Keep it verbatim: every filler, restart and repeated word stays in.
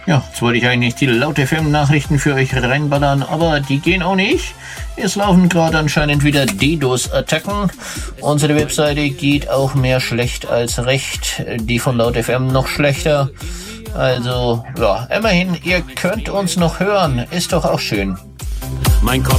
Ja, jetzt wollte ich eigentlich die Laut-F M-Nachrichten für euch reinballern, aber die gehen auch nicht. Es laufen gerade anscheinend wieder DDoS-Attacken. Unsere Webseite geht auch mehr schlecht als recht. Die von Laut-F M noch schlechter. Also, ja, immerhin, ihr könnt uns noch hören. Ist doch auch schön. Mein Kopf